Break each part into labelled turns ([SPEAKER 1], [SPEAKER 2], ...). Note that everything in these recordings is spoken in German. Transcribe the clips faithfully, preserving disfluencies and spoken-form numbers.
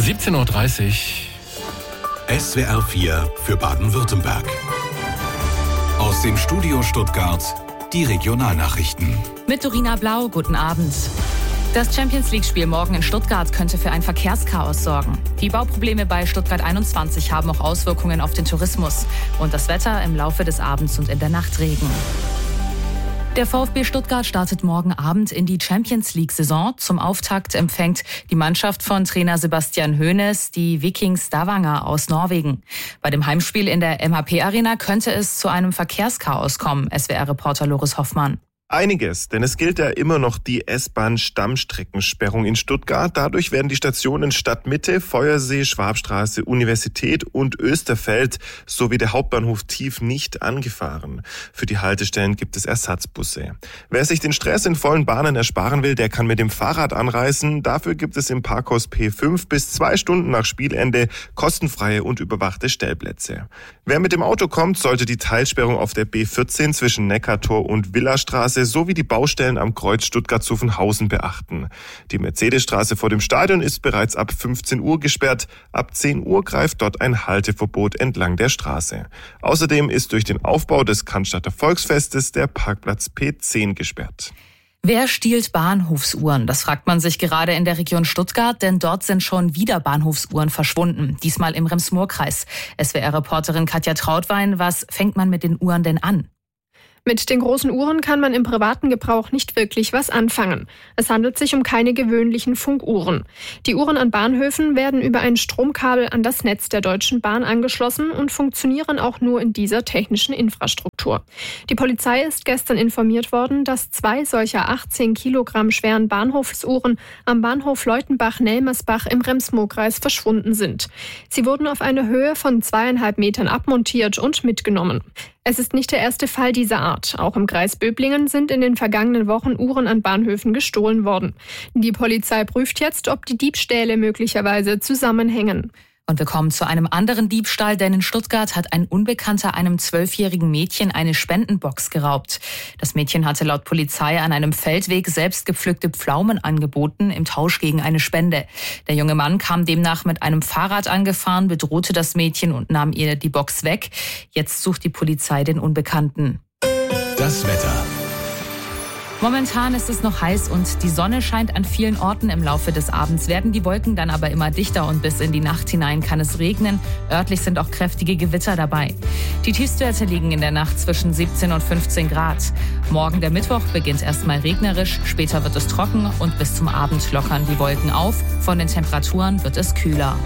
[SPEAKER 1] siebzehn Uhr dreißig.
[SPEAKER 2] S W R vier für Baden-Württemberg. Aus dem Studio Stuttgart die Regionalnachrichten.
[SPEAKER 3] Mit Dorina Blau, guten Abend. Das Champions-League-Spiel morgen in Stuttgart könnte für ein Verkehrschaos sorgen. Die Bauprobleme bei Stuttgart einundzwanzig haben auch Auswirkungen auf den Tourismus. Und das Wetter im Laufe des Abends und in der Nacht Regen. Der VfB Stuttgart startet morgen Abend in die Champions-League-Saison. Zum Auftakt empfängt die Mannschaft von Trainer Sebastian Hoeneß die Viking Stavanger aus Norwegen. Bei dem Heimspiel in der M H P-Arena könnte es zu einem Verkehrschaos kommen, S W R-Reporter Loris Hoffmann.
[SPEAKER 4] Einiges, denn es gilt ja immer noch die S-Bahn-Stammstreckensperrung in Stuttgart. Dadurch werden die Stationen Stadtmitte, Feuersee, Schwabstraße, Universität und Österfeld sowie der Hauptbahnhof Tief nicht angefahren. Für die Haltestellen gibt es Ersatzbusse. Wer sich den Stress in vollen Bahnen ersparen will, der kann mit dem Fahrrad anreisen. Dafür gibt es im Parkhaus P fünf bis zwei Stunden nach Spielende kostenfreie und überwachte Stellplätze. Wer mit dem Auto kommt, sollte die Teilsperrung auf der B vierzehn zwischen Neckartor und Villastraße sowie die Baustellen am Kreuz Stuttgart-Zuffenhausen beachten. Die Mercedesstraße vor dem Stadion ist bereits ab fünfzehn Uhr gesperrt. Ab zehn Uhr greift dort ein Halteverbot entlang der Straße. Außerdem ist durch den Aufbau des Cannstatter Volksfestes der Parkplatz P zehn gesperrt.
[SPEAKER 3] Wer stiehlt Bahnhofsuhren? Das fragt man sich gerade in der Region Stuttgart, denn dort sind schon wieder Bahnhofsuhren verschwunden. Diesmal im Rems-Murr-Kreis. S W R-Reporterin Katja Trautwein, was fängt man mit den Uhren denn an?
[SPEAKER 5] Mit den großen Uhren kann man im privaten Gebrauch nicht wirklich was anfangen. Es handelt sich um keine gewöhnlichen Funkuhren. Die Uhren an Bahnhöfen werden über ein Stromkabel an das Netz der Deutschen Bahn angeschlossen und funktionieren auch nur in dieser technischen Infrastruktur. Die Polizei ist gestern informiert worden, dass zwei solcher achtzehn Kilogramm schweren Bahnhofsuhren am Bahnhof Leutenbach-Nelmersbach im Rems-Murr-Kreis verschwunden sind. Sie wurden auf eine Höhe von zweieinhalb Metern abmontiert und mitgenommen. Es ist nicht der erste Fall dieser Art. Auch im Kreis Böblingen sind in den vergangenen Wochen Uhren an Bahnhöfen gestohlen worden. Die Polizei prüft jetzt, ob die Diebstähle möglicherweise zusammenhängen.
[SPEAKER 3] Und wir kommen zu einem anderen Diebstahl, denn in Stuttgart hat ein Unbekannter einem zwölfjährigen Mädchen eine Spendenbox geraubt. Das Mädchen hatte laut Polizei an einem Feldweg selbst gepflückte Pflaumen angeboten im Tausch gegen eine Spende. Der junge Mann kam demnach mit einem Fahrrad angefahren, bedrohte das Mädchen und nahm ihr die Box weg. Jetzt sucht die Polizei den Unbekannten.
[SPEAKER 2] Das Wetter.
[SPEAKER 3] Momentan ist es noch heiß und die Sonne scheint an vielen Orten. Im Laufe des Abends werden die Wolken dann aber immer dichter und bis in die Nacht hinein kann es regnen. Örtlich sind auch kräftige Gewitter dabei. Die Tiefstwerte liegen in der Nacht zwischen siebzehn und fünfzehn Grad. Morgen, der Mittwoch, beginnt erstmal regnerisch, später wird es trocken und bis zum Abend lockern die Wolken auf. Von den Temperaturen wird es kühler.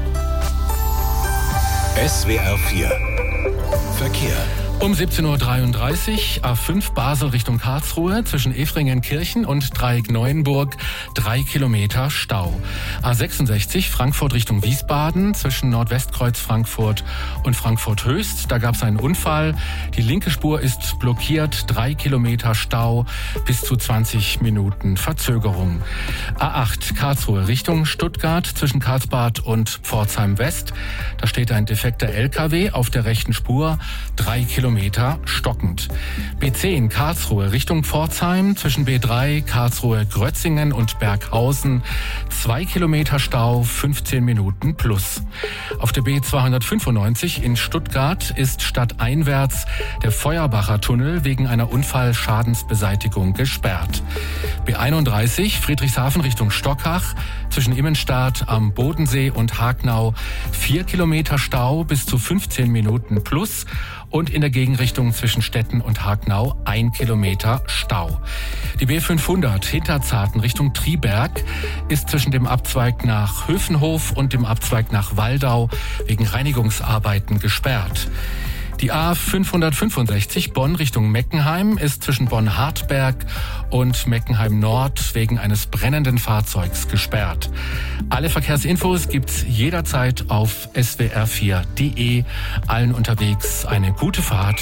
[SPEAKER 2] S W R vier Verkehr.
[SPEAKER 1] Um siebzehn Uhr dreiunddreißig, A fünf Basel Richtung Karlsruhe, zwischen Efringen-Kirchen und Dreieck-Neuenburg, drei Kilometer Stau. A sechsundsechzig Frankfurt Richtung Wiesbaden, zwischen Nordwestkreuz Frankfurt und Frankfurt-Höchst, da gab es einen Unfall. Die linke Spur ist blockiert, drei Kilometer Stau, bis zu zwanzig Minuten Verzögerung. A acht Karlsruhe Richtung Stuttgart, zwischen Karlsbad und Pforzheim West, da steht ein defekter L K W auf der rechten Spur, drei Kilometer stockend. B zehn Karlsruhe Richtung Pforzheim, zwischen B drei Karlsruhe Grötzingen und Berghausen, zwei Kilometer Stau, fünfzehn Minuten plus. Auf der B zweihundertfünfundneunzig in Stuttgart ist stadteinwärts der Feuerbacher Tunnel wegen einer Unfallschadensbeseitigung gesperrt. B einunddreißig Friedrichshafen Richtung Stockach, zwischen Immenstadt am Bodensee und Hagnau, vier Kilometer Stau bis zu fünfzehn Minuten plus. Und in der Gegenrichtung zwischen Stetten und Hagnau ein Kilometer Stau. Die B fünfhundert Hinterzarten Richtung Triberg ist zwischen dem Abzweig nach Höfenhof und dem Abzweig nach Waldau wegen Reinigungsarbeiten gesperrt. Die A fünfhundertfünfundsechzig Bonn Richtung Meckenheim ist zwischen Bonn-Hartberg und Meckenheim Nord wegen eines brennenden Fahrzeugs gesperrt. Alle Verkehrsinfos gibt's jederzeit auf S W R vier Punkt de. Allen unterwegs eine gute Fahrt.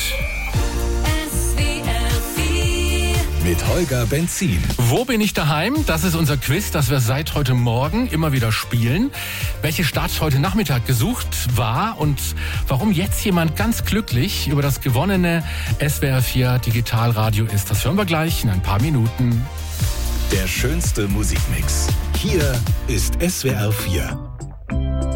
[SPEAKER 2] Mit Holger Benzin.
[SPEAKER 1] Wo bin ich daheim? Das ist unser Quiz, das wir seit heute Morgen immer wieder spielen. Welche Stadt heute Nachmittag gesucht war und warum jetzt jemand ganz glücklich über das gewonnene S W R vier Digitalradio ist, das hören wir gleich in ein paar Minuten.
[SPEAKER 2] Der schönste Musikmix. Hier ist S W R vier.